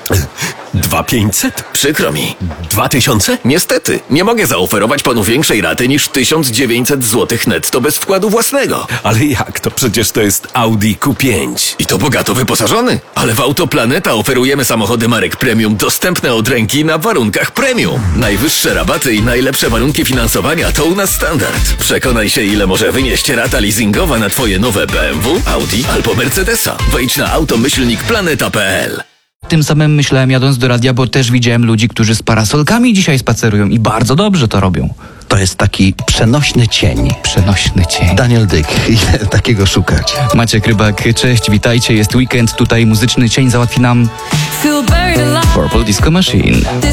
2500? Przykro mi. 2000? Niestety, nie mogę zaoferować panu większej raty niż 1900 zł netto bez wkładu własnego. Ale jak to? Przecież to jest Audi Q5. I to bogato wyposażony. Ale w Autoplaneta oferujemy samochody marek premium dostępne od ręki na warunkach premium. Najwyższe rabaty i najlepsze warunki finansowania to u nas standard. Przekonaj się, ile może wynieść rata leasingowa na twoje nowe BMW, Audi albo Mercedesa. Wejdź na automyślnikplaneta.pl. Tym samym myślałem jadąc do radia, bo też widziałem ludzi, którzy z parasolkami dzisiaj spacerują i bardzo dobrze to robią. To jest taki przenośny cień. Przenośny cień. Daniel Dyk, ile takiego szukać? Maciek Rybak, cześć, witajcie, jest weekend, tutaj muzyczny cień załatwi nam Purple Disco Machine.